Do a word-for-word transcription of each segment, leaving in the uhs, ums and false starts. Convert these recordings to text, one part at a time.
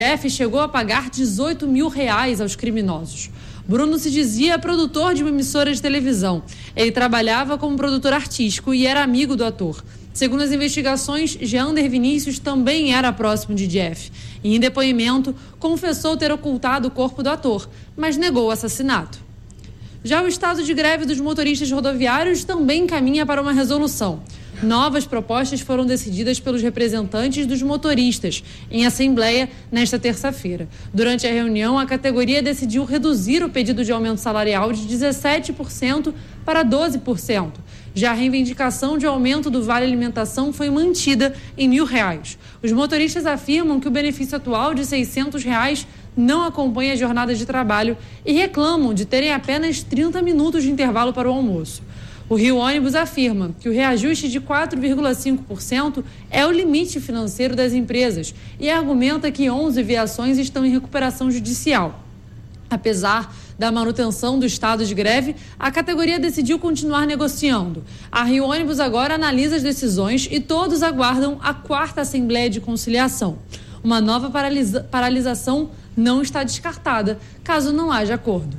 F chegou a pagar dezoito mil reais aos criminosos. Bruno se dizia produtor de uma emissora de televisão. Ele trabalhava como produtor artístico e era amigo do ator. Segundo as investigações, Jeander Vinícius também era próximo de Jeff. E, em depoimento, confessou ter ocultado o corpo do ator, mas negou o assassinato. Já o estado de greve dos motoristas rodoviários também caminha para uma resolução. Novas propostas foram decididas pelos representantes dos motoristas em assembleia nesta terça-feira. Durante a reunião, a categoria decidiu reduzir o pedido de aumento salarial de dezessete por cento para doze por cento. Já a reivindicação de aumento do Vale Alimentação foi mantida em mil reais. Os motoristas afirmam que o benefício atual de seiscentos reais não acompanha a jornada de trabalho e reclamam de terem apenas trinta minutos de intervalo para o almoço. O Rio Ônibus afirma que o reajuste de quatro vírgula cinco por cento é o limite financeiro das empresas e argumenta que onze viações estão em recuperação judicial. Apesar da manutenção do estado de greve, a categoria decidiu continuar negociando. A Rio Ônibus agora analisa as decisões e todos aguardam a quarta Assembleia de Conciliação. Uma nova paralisa- paralisação não está descartada, caso não haja acordo.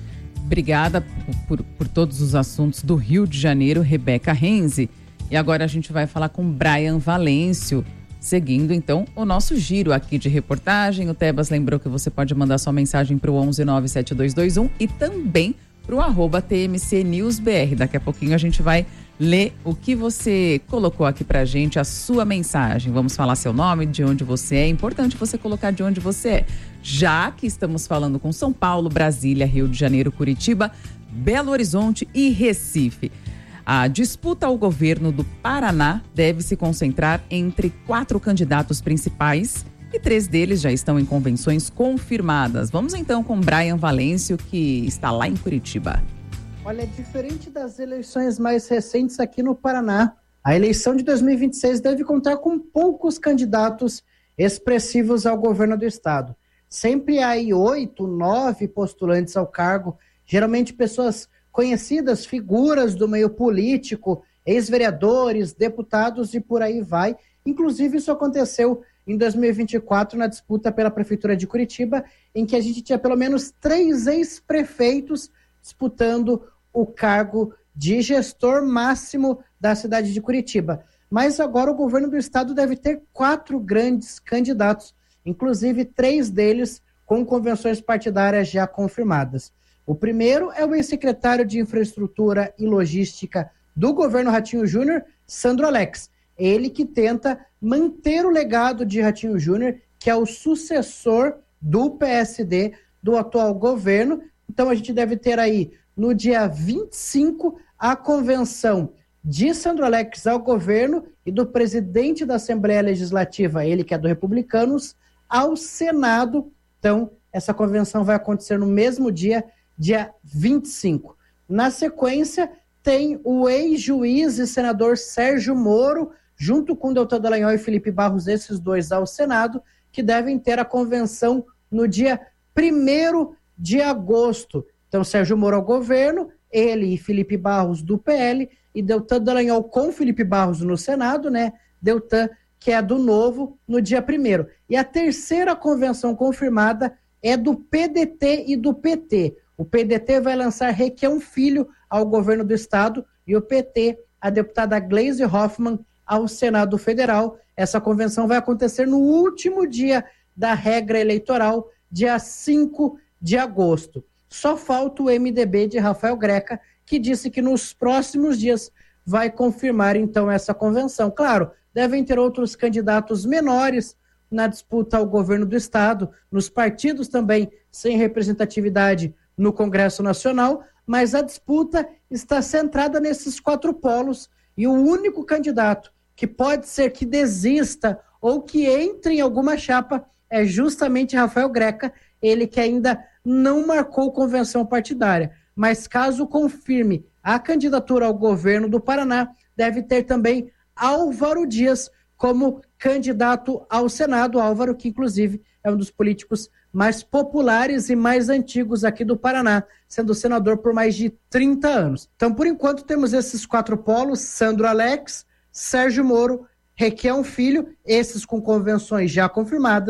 Obrigada por, por todos os assuntos do Rio de Janeiro, Rebeca Renzi. E agora a gente vai falar com Brian Valêncio, seguindo então o nosso giro aqui de reportagem. O Tebas lembrou que você pode mandar sua mensagem para o onze nove sete dois dois um e também para o arroba T M C News B R. Daqui a pouquinho a gente vai ler o que você colocou aqui pra gente, a sua mensagem. Vamos falar seu nome, de onde você é. É importante você colocar de onde você é, já que estamos falando com São Paulo, Brasília, Rio de Janeiro, Curitiba, Belo Horizonte e Recife. A disputa ao governo do Paraná deve se concentrar entre quatro candidatos principais e três deles já estão em convenções confirmadas. Vamos então com Brian Valêncio, que está lá em Curitiba. Olha, diferente das eleições mais recentes aqui no Paraná, a eleição de dois mil e vinte e seis deve contar com poucos candidatos expressivos ao governo do estado. Sempre há aí oito, nove postulantes ao cargo, geralmente pessoas conhecidas, figuras do meio político, ex-vereadores, deputados e por aí vai. Inclusive isso aconteceu em dois mil e vinte e quatro na disputa pela Prefeitura de Curitiba, em que a gente tinha pelo menos três ex-prefeitos disputando o cargo de gestor máximo da cidade de Curitiba. Mas agora o governo do estado deve ter quatro grandes candidatos, inclusive três deles com convenções partidárias já confirmadas. O primeiro é o ex-secretário de Infraestrutura e Logística do governo Ratinho Júnior, Sandro Alex. Ele que tenta manter o legado de Ratinho Júnior, que é o sucessor do P S D do atual governo. Então a gente deve ter aí no dia vinte e cinco a convenção de Sandro Alex ao governo e do presidente da Assembleia Legislativa, ele que é do Republicanos, ao Senado. Então essa convenção vai acontecer no mesmo dia, dia vinte e cinco. Na sequência tem o ex-juiz e senador Sérgio Moro, junto com Deltan Dallagnol e Felipe Barros, esses dois ao Senado, que devem ter a convenção no dia primeiro de agosto. Então, Sérgio Moro ao governo, ele e Felipe Barros do P L, e Deltan Dallagnol com Felipe Barros no Senado, né? Deltan, que é do Novo, no dia primeiro. E a terceira convenção confirmada é do P D T e do P T. O P D T vai lançar Requião Filho ao governo do estado e o P T, a deputada Gleisi Hoffmann, ao Senado Federal. Essa convenção vai acontecer no último dia da regra eleitoral, dia cinco de agosto. Só falta o M D B de Rafael Greca, que disse que nos próximos dias vai confirmar então essa convenção. Claro, devem ter outros candidatos menores na disputa ao governo do estado, nos partidos também sem representatividade no Congresso Nacional, mas a disputa está centrada nesses quatro polos e o único candidato que pode ser que desista ou que entre em alguma chapa é justamente Rafael Greca, ele que ainda não marcou convenção partidária, mas caso confirme a candidatura ao governo do Paraná, deve ter também Álvaro Dias como candidato ao Senado. Álvaro, que inclusive é um dos políticos mais populares e mais antigos aqui do Paraná, sendo senador por mais de trinta anos. Então, por enquanto, temos esses quatro polos: Sandro Alex, Sérgio Moro, Requião Filho, esses com convenções já confirmadas,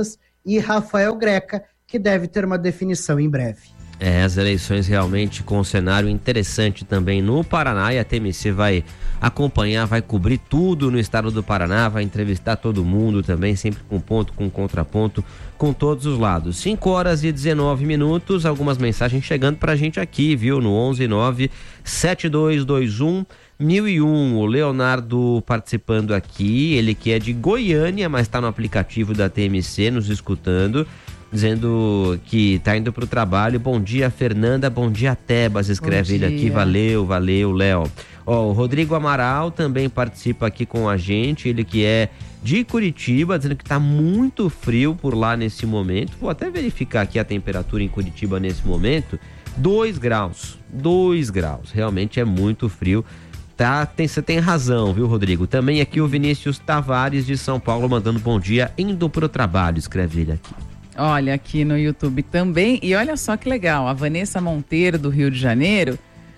e Rafael Greca, que deve ter uma definição em breve. É, as eleições realmente com um cenário interessante também no Paraná, e a T M C vai acompanhar, vai cobrir tudo no estado do Paraná, vai entrevistar todo mundo também, sempre com ponto, com contraponto, com todos os lados. cinco horas e dezenove minutos, algumas mensagens chegando pra gente aqui, viu? No onze nove sete dois dois um mil e um. O Leonardo participando aqui, ele que é de Goiânia, mas tá no aplicativo da T M C nos escutando, dizendo que tá indo pro trabalho. Bom dia, Fernanda, bom dia, Tebas, escreve ele aqui, valeu, valeu, Léo. Ó, o Rodrigo Amaral também participa aqui com a gente, ele que é de Curitiba, dizendo que tá muito frio por lá nesse momento. Vou até verificar aqui a temperatura em Curitiba nesse momento, dois graus, dois graus, realmente é muito frio. Tá, tem, você tem razão, viu, Rodrigo? Também aqui o Vinícius Tavares de São Paulo mandando bom dia, indo pro trabalho, escreve ele aqui. Olha, aqui no YouTube também, e olha só que legal, a Vanessa Monteiro do Rio de Janeiro,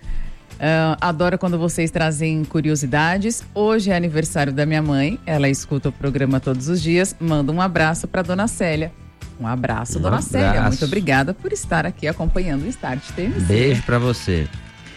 uh, adora quando vocês trazem curiosidades. Hoje é aniversário da minha mãe, ela escuta o programa todos os dias, manda um abraço para Dona Célia. Um abraço, um Dona abraço. Célia, muito obrigada por estar aqui acompanhando o Start T M C. Beijo para você.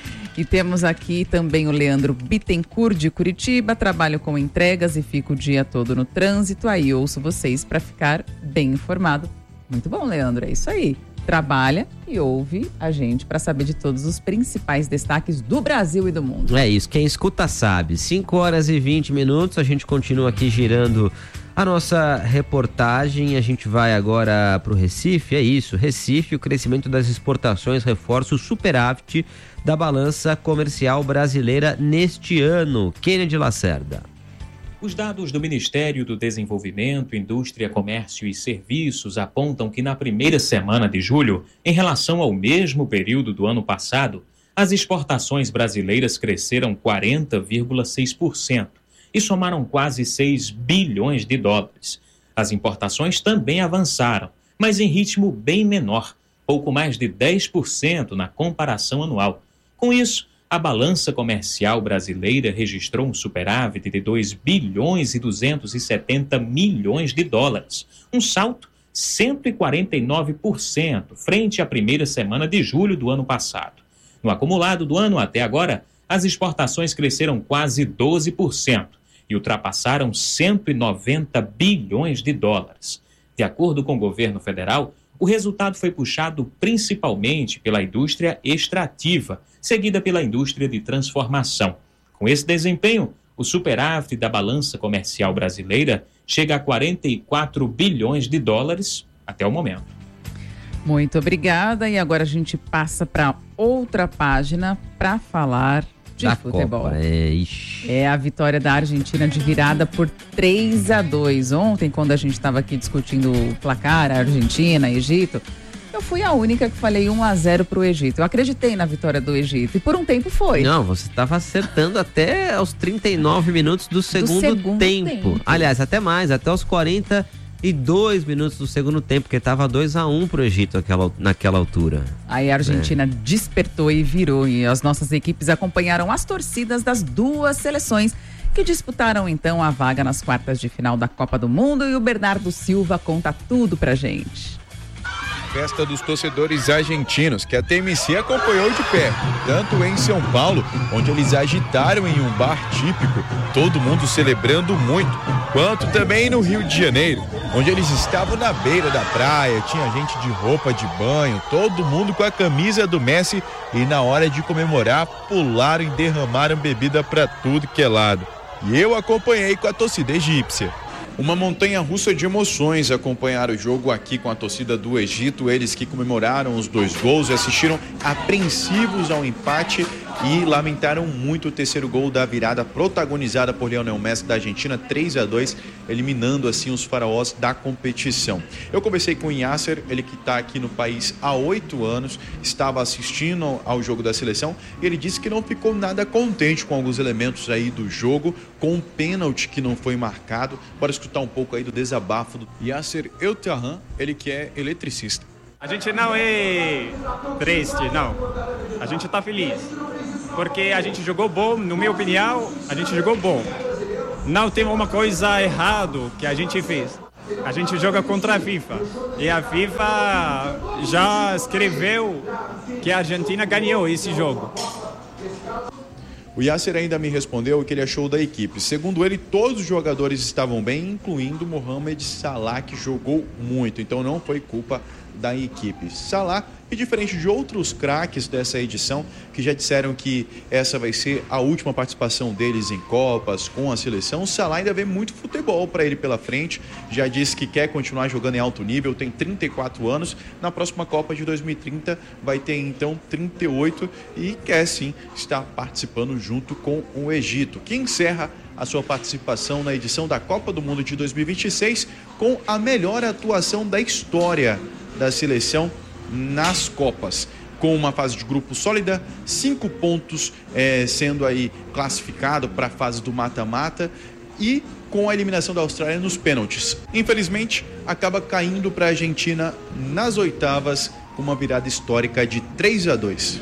E temos aqui também o Leandro Bittencourt de Curitiba, trabalho com entregas e fico o dia todo no trânsito, aí ouço vocês para ficar bem informado. Muito bom, Leandro, é isso aí. Trabalha e ouve a gente para saber de todos os principais destaques do Brasil e do mundo. É isso, quem escuta sabe. cinco horas e vinte minutos, a gente continua aqui girando a nossa reportagem. A gente vai agora para o Recife, é isso. Recife, o crescimento das exportações reforça o superávit da balança comercial brasileira neste ano. Kennedy Lacerda. Os dados do Ministério do Desenvolvimento, Indústria, Comércio e Serviços apontam que na primeira semana de julho, em relação ao mesmo período do ano passado, as exportações brasileiras cresceram quarenta vírgula seis por cento e somaram quase seis bilhões de dólares. As importações também avançaram, mas em ritmo bem menor, pouco mais de dez por cento na comparação anual. Com isso, a balança comercial brasileira registrou um superávit de dois bilhões e duzentos e setenta milhões de dólares, um salto cento e quarenta e nove por cento frente à primeira semana de julho do ano passado. No acumulado do ano até agora, as exportações cresceram quase doze por cento e ultrapassaram cento e noventa bilhões de dólares. De acordo com o governo federal, o resultado foi puxado principalmente pela indústria extrativa, seguida pela indústria de transformação. Com esse desempenho, o superávit da balança comercial brasileira chega a quarenta e quatro bilhões de dólares até o momento. Muito obrigada. E agora a gente passa para outra página para falar de da futebol. Copa. É, é a vitória da Argentina de virada por três a dois. Ontem, quando a gente estava aqui discutindo o placar, a Argentina, Egito, eu fui a única que falei um a zero pro Egito. Eu acreditei na vitória do Egito e por um tempo foi. Não, você estava acertando até aos trinta e nove minutos do segundo, do segundo tempo. tempo. Aliás, até mais, até os quarenta e dois minutos do segundo tempo, porque estava dois a um pro Egito naquela, naquela altura. Aí a Argentina é. despertou e virou, e as nossas equipes acompanharam as torcidas das duas seleções que disputaram então a vaga nas quartas de final da Copa do Mundo, e o Bernardo Silva conta tudo pra gente. Festa dos torcedores argentinos, que a T M C acompanhou de perto, tanto em São Paulo, onde eles agitaram em um bar típico, todo mundo celebrando muito, quanto também no Rio de Janeiro, onde eles estavam na beira da praia, tinha gente de roupa de banho, todo mundo com a camisa do Messi, e na hora de comemorar, pularam e derramaram bebida para tudo que é lado. E eu acompanhei com a torcida egípcia. Uma montanha-russa de emoções acompanhar o jogo aqui com a torcida do Egito, eles que comemoraram os dois gols e assistiram apreensivos ao empate e lamentaram muito o terceiro gol da virada protagonizada por Lionel Messi da Argentina, três a dois, eliminando assim os faraós da competição. Eu conversei com o Yasser, ele que está aqui no país há oito anos, estava assistindo ao jogo da seleção e ele disse que não ficou nada contente com alguns elementos aí do jogo, com um pênalti que não foi marcado. Bora escutar um pouco aí do desabafo do Yasser Eltahan, ele que é eletricista. A gente não é triste, não. A gente está feliz. Porque a gente jogou bom, na minha opinião, a gente jogou bom. Não tem uma coisa errada que a gente fez. A gente joga contra a FIFA. E a FIFA já escreveu que a Argentina ganhou esse jogo. O Yasser ainda me respondeu o que ele achou da equipe. Segundo ele, todos os jogadores estavam bem, incluindo Mohamed Salah, que jogou muito. Então não foi culpa da equipe. Salah, e diferente de outros craques dessa edição, que já disseram que essa vai ser a última participação deles em Copas, com a seleção, Salah ainda vê muito futebol para ele pela frente. Já disse que quer continuar jogando em alto nível, tem trinta e quatro anos. Na próxima Copa de dois mil e trinta vai ter então trinta e oito e quer sim estar participando junto com o Egito, que encerra a sua participação na edição da Copa do Mundo de dois mil e vinte e seis com a melhor atuação da história da seleção nas Copas, com uma fase de grupo sólida, cinco pontos é, sendo aí classificado para a fase do mata-mata e com a eliminação da Austrália nos pênaltis. Infelizmente, acaba caindo para a Argentina nas oitavas com uma virada histórica de três a dois.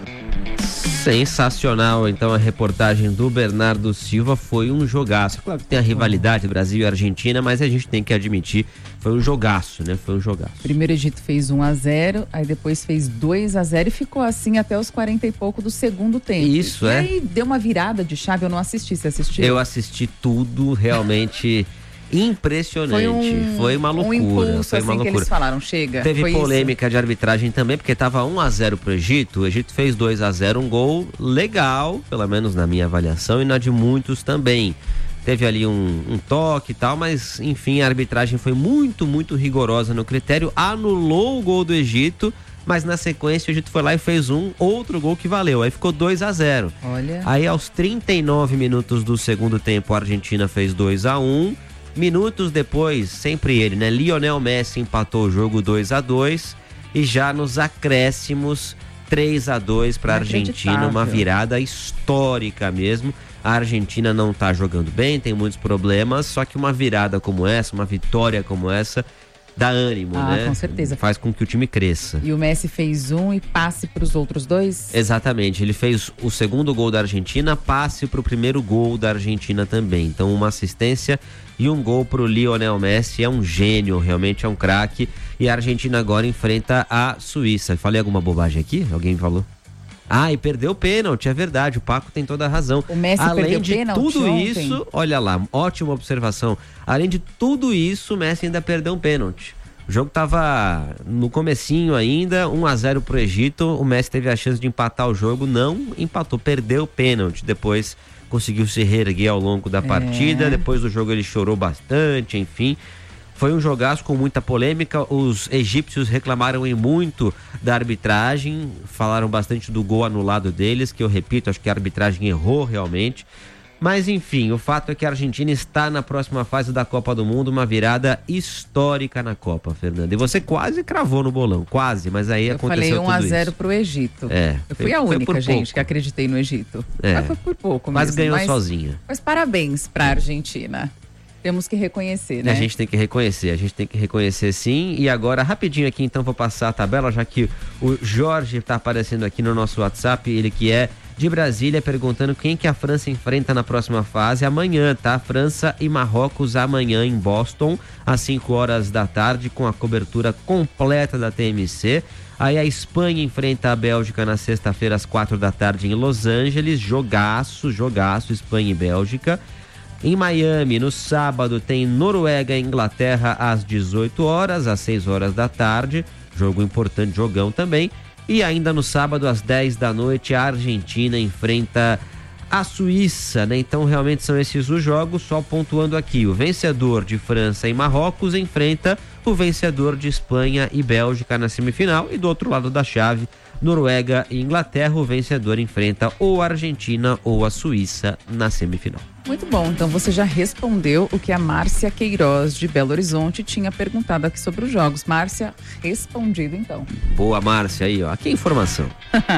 Sensacional, então, a reportagem do Bernardo Silva. Foi um jogaço. Claro que tem a rivalidade Brasil e Argentina, mas a gente tem que admitir, foi um jogaço, né? Foi um jogaço. Primeiro o Egito fez um a zero, aí depois fez dois a zero e ficou assim até os quarenta e pouco do segundo tempo. Isso, e é. E aí deu uma virada de chave, eu não assisti, você assistiu? Eu assisti tudo, realmente impressionante. Foi, um, foi uma loucura. Um impulso, foi uma assim, loucura. que eles falaram, chega. Teve foi polêmica isso. de arbitragem também, porque estava um a zero pro Egito. O Egito fez dois a zero, um gol legal, pelo menos na minha avaliação, e na de muitos também. Teve ali um, um toque e tal, mas enfim, a arbitragem foi muito, muito rigorosa no critério. Anulou o gol do Egito, mas na sequência o Egito foi lá e fez um outro gol que valeu. Aí ficou dois a zero. Olha. Aí aos trinta e nove minutos do segundo tempo, a Argentina fez dois a um. Minutos depois, sempre ele, né? Lionel Messi empatou o jogo dois a dois. E já nos acréscimos, três a dois para a Argentina, uma virada histórica mesmo. A Argentina não tá jogando bem, tem muitos problemas, só que uma virada como essa, uma vitória como essa, dá ânimo, ah, né? Com certeza. Faz com que o time cresça. E o Messi fez um e passe para os outros dois? Exatamente, ele fez o segundo gol da Argentina, passe para o primeiro gol da Argentina também. Então uma assistência e um gol para o Lionel Messi. É um gênio, realmente é um craque. E a Argentina agora enfrenta a Suíça. Falei alguma bobagem aqui? Alguém falou? Ah, e perdeu o pênalti, é verdade, o Paco tem toda a razão. O Messi Além perdeu de pênalti tudo ontem. isso, olha lá, ótima observação. Além de tudo isso, o Messi ainda perdeu um pênalti. O jogo tava no comecinho ainda, um a zero pro Egito, o Messi teve a chance de empatar o jogo, não empatou, perdeu o pênalti. Depois conseguiu se reerguer ao longo da partida, É. depois do jogo ele chorou bastante, enfim. Foi um jogaço com muita polêmica. Os egípcios reclamaram em muito da arbitragem, falaram bastante do gol anulado deles, que eu repito, acho que a arbitragem errou realmente. Mas enfim, o fato é que a Argentina está na próxima fase da Copa do Mundo, uma virada histórica na Copa, Fernanda. E você quase cravou no bolão, quase, mas aí eu aconteceu falei um a zero isso. pro Egito. É, eu fui foi, a única, foi gente, pouco. que acreditei no Egito. É. Mas foi por pouco Mas mesmo. ganhou mas, sozinha. Mas parabéns pra Argentina. Temos que reconhecer, né? A gente tem que reconhecer, a gente tem que reconhecer sim. E agora, rapidinho aqui, então, vou passar a tabela, já que o Jorge está aparecendo aqui no nosso WhatsApp, ele que é de Brasília, perguntando quem que a França enfrenta na próxima fase amanhã, tá? França e Marrocos amanhã em Boston, às cinco horas da tarde, com a cobertura completa da T M C. Aí a Espanha enfrenta a Bélgica na sexta-feira, às quatro da tarde, em Los Angeles. Jogaço, jogaço, Espanha e Bélgica. Em Miami, no sábado, tem Noruega e Inglaterra às dezoito horas, às seis horas da tarde. Jogo importante, jogão também. E ainda no sábado, às dez da noite, a Argentina enfrenta a Suíça, né? Então, realmente são esses os jogos, só pontuando aqui. O vencedor de França e Marrocos enfrenta o vencedor de Espanha e Bélgica na semifinal. E do outro lado da chave, Noruega e Inglaterra, o vencedor enfrenta ou a Argentina ou a Suíça na semifinal. Muito bom, então você já respondeu o que a Márcia Queiroz de Belo Horizonte tinha perguntado aqui sobre os jogos. Márcia, respondido então. Boa, Márcia, aí, ó. Aqui é informação.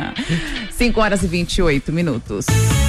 cinco horas e vinte e oito minutos.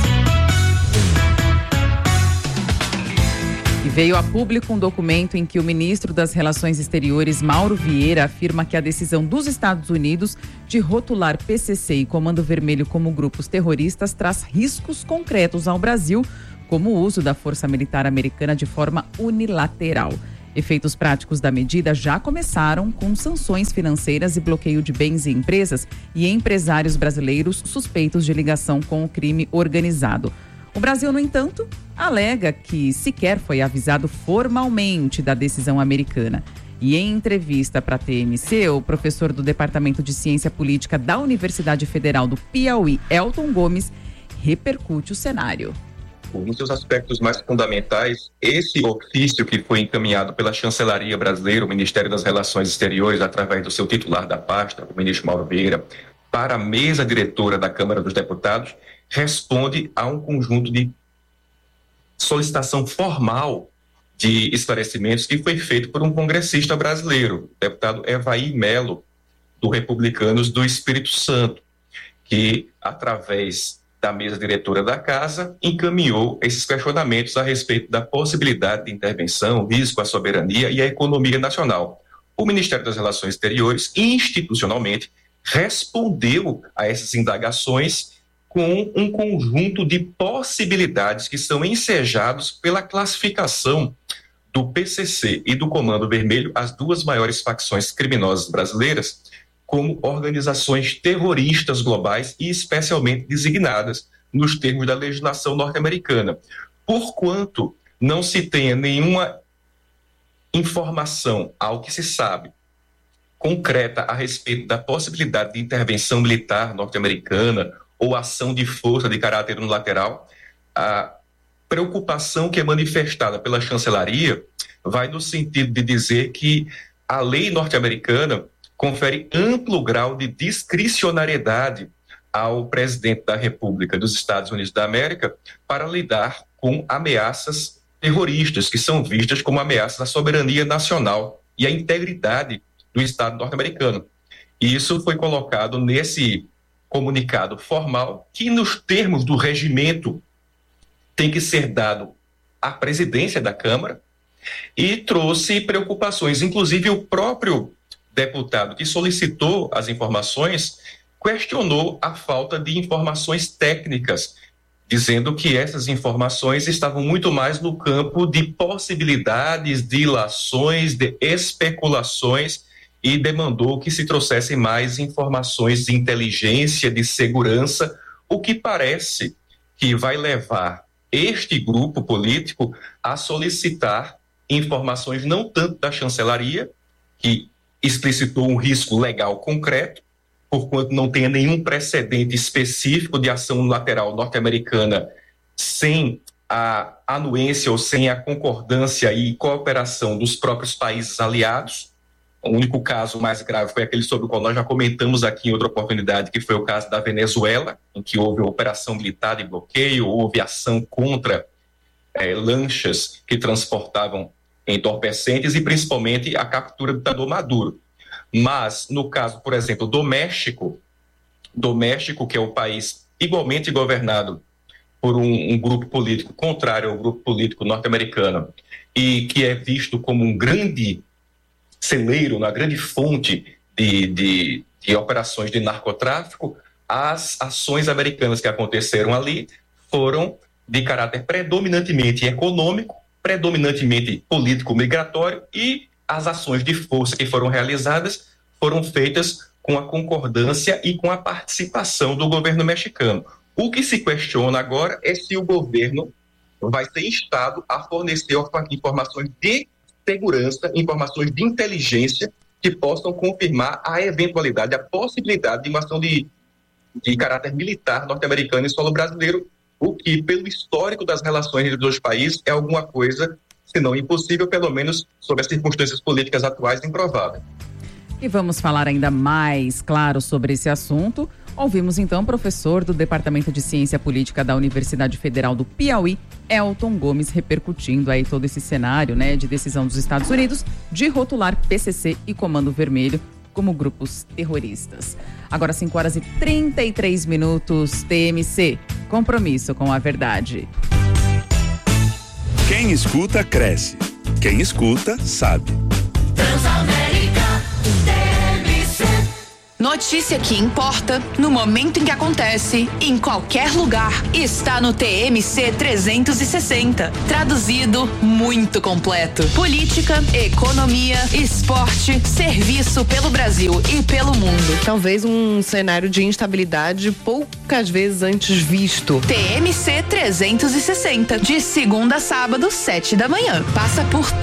E veio a público um documento em que o ministro das Relações Exteriores, Mauro Vieira, afirma que a decisão dos Estados Unidos de rotular P C C e Comando Vermelho como grupos terroristas traz riscos concretos ao Brasil, como o uso da força militar americana de forma unilateral. Efeitos práticos da medida já começaram com sanções financeiras e bloqueio de bens e empresas e empresários brasileiros suspeitos de ligação com o crime organizado. O Brasil, no entanto, alega que sequer foi avisado formalmente da decisão americana. E em entrevista para a T M C, o professor do Departamento de Ciência Política da Universidade Federal do Piauí, Elton Gomes, repercute o cenário. Em seus aspectos mais fundamentais, esse ofício que foi encaminhado pela Chancelaria Brasileira, o Ministério das Relações Exteriores, através do seu titular da pasta, o ministro Mauro Vieira, para a mesa diretora da Câmara dos Deputados, responde a um conjunto de solicitação formal de esclarecimentos que foi feito por um congressista brasileiro, o deputado Evaí Melo, do Republicanos do Espírito Santo, que, através da mesa diretora da Casa, encaminhou esses questionamentos a respeito da possibilidade de intervenção, risco à soberania e à economia nacional. O Ministério das Relações Exteriores, institucionalmente, respondeu a essas indagações com um conjunto de possibilidades que são ensejados pela classificação do P C C e do Comando Vermelho, as duas maiores facções criminosas brasileiras, como organizações terroristas globais e especialmente designadas nos termos da legislação norte-americana. Porquanto não se tenha nenhuma informação, ao que se sabe, concreta a respeito da possibilidade de intervenção militar norte-americana ou ação de força de caráter unilateral, a preocupação que é manifestada pela chancelaria vai no sentido de dizer que a lei norte-americana confere amplo grau de discricionariedade ao presidente da República dos Estados Unidos da América para lidar com ameaças terroristas, que são vistas como ameaças à soberania nacional e à integridade do Estado norte-americano. E isso foi colocado nesse comunicado formal, que nos termos do regimento tem que ser dado à presidência da Câmara, e trouxe preocupações. Inclusive o próprio deputado que solicitou as informações questionou a falta de informações técnicas, dizendo que essas informações estavam muito mais no campo de possibilidades, de ilações, de especulações, e demandou que se trouxessem mais informações de inteligência, de segurança, o que parece que vai levar este grupo político a solicitar informações não tanto da chancelaria, que explicitou um risco legal concreto, porquanto não tenha nenhum precedente específico de ação unilateral norte-americana sem a anuência ou sem a concordância e cooperação dos próprios países aliados. O único caso mais grave foi aquele sobre o qual nós já comentamos aqui em outra oportunidade, que foi o caso da Venezuela, em que houve operação militar de bloqueio, houve ação contra eh, lanchas que transportavam entorpecentes e principalmente a captura do ditador Maduro. Mas, no caso, por exemplo, do México, do México, que é o país igualmente governado por um, um grupo político contrário ao grupo político norte-americano e que é visto como um grande celeiro, uma grande fonte de, de, de operações de narcotráfico, as ações americanas que aconteceram ali foram de caráter predominantemente econômico, predominantemente político-migratório, e as ações de força que foram realizadas foram feitas com a concordância e com a participação do governo mexicano. O que se questiona agora é se o governo vai ser instado a fornecer informações de segurança, informações de inteligência que possam confirmar a eventualidade, a possibilidade de uma ação de, de caráter militar norte-americano em solo brasileiro, o que, pelo histórico das relações entre os dois países, é alguma coisa, se não impossível, pelo menos sob as circunstâncias políticas atuais, improvável. E vamos falar ainda mais claro sobre esse assunto. Ouvimos então o professor do Departamento de Ciência Política da Universidade Federal do Piauí, Elton Gomes, repercutindo aí todo esse cenário, né, de decisão dos Estados Unidos de rotular P C C e Comando Vermelho como grupos terroristas. Agora cinco horas e trinta e três minutos, T M C, compromisso com a verdade. Quem escuta, cresce. Quem escuta, sabe. Transamérica, T M C. Notícia que importa no momento em que acontece, em qualquer lugar, está no T M C trezentos e sessenta. Traduzido, muito completo. Política, economia, esporte, serviço pelo Brasil e pelo mundo. Talvez um cenário de instabilidade poucas vezes antes visto. T M C trezentos e sessenta, de segunda a sábado, sete da manhã. Passa por